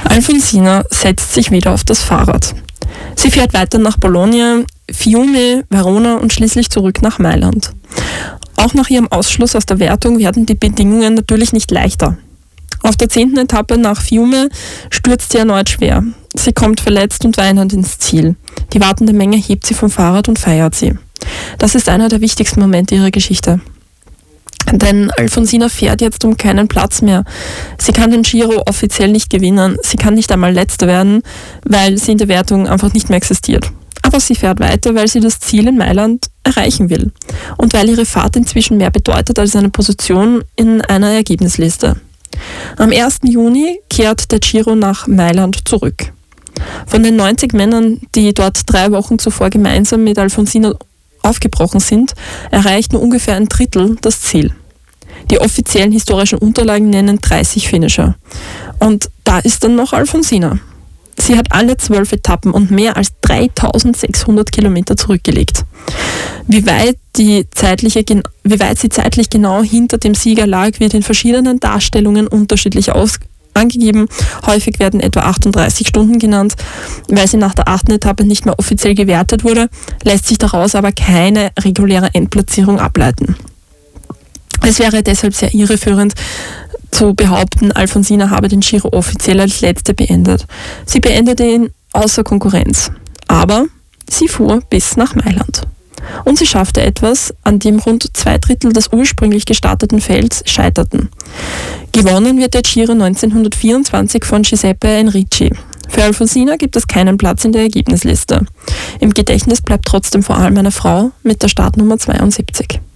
Alfonsina setzt sich wieder auf das Fahrrad. Sie fährt weiter nach Bologna, Fiume, Verona und schließlich zurück nach Mailand. Auch nach ihrem Ausschluss aus der Wertung werden die Bedingungen natürlich nicht leichter. Auf der 10. Etappe nach Fiume stürzt sie erneut schwer. Sie kommt verletzt und weinend ins Ziel. Die wartende Menge hebt sie vom Fahrrad und feiert sie. Das ist einer der wichtigsten Momente ihrer Geschichte. Denn Alfonsina fährt jetzt um keinen Platz mehr. Sie kann den Giro offiziell nicht gewinnen. Sie kann nicht einmal Letzte werden, weil sie in der Wertung einfach nicht mehr existiert. Aber sie fährt weiter, weil sie das Ziel in Mailand erreichen will. Und weil ihre Fahrt inzwischen mehr bedeutet als eine Position in einer Ergebnisliste. Am 1. Juni kehrt der Giro nach Mailand zurück. Von den 90 Männern, die dort 3 Wochen zuvor gemeinsam mit Alfonsina aufgebrochen sind, erreicht nur ungefähr ein Drittel das Ziel. Die offiziellen historischen Unterlagen nennen 30 Finisher. Und da ist dann noch Alfonsina. Sie hat alle 12 Etappen und mehr als 3600 Kilometer zurückgelegt. Wie weit sie zeitlich genau hinter dem Sieger lag, wird in verschiedenen Darstellungen unterschiedlich angegeben. Häufig werden etwa 38 Stunden genannt. Weil sie nach der 8. Etappe nicht mehr offiziell gewertet wurde, lässt sich daraus aber keine reguläre Endplatzierung ableiten. Es wäre deshalb sehr irreführend zu behaupten, Alfonsina habe den Giro offiziell als Letzte beendet. Sie beendete ihn außer Konkurrenz. Aber sie fuhr bis nach Mailand. Und sie schaffte etwas, an dem rund 2/3 des ursprünglich gestarteten Felds scheiterten. Gewonnen wird der Giro 1924 von Giuseppe Enrici. Für Alfonsina gibt es keinen Platz in der Ergebnisliste. Im Gedächtnis bleibt trotzdem vor allem eine Frau mit der Startnummer 72.